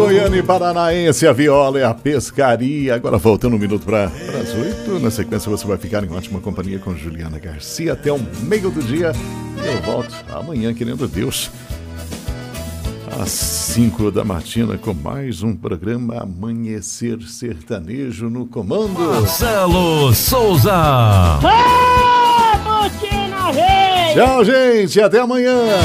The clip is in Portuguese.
Goiânia e Paranaense, a viola e a pescaria. Agora voltando um minuto para as 8. Na sequência você vai ficar em ótima companhia com Juliana Garcia até o meio do dia. E eu volto amanhã, querendo Deus, às 5 da matina com mais um programa Amanhecer Sertanejo no comando. Marcelo Souza. Tchau, gente. Até amanhã.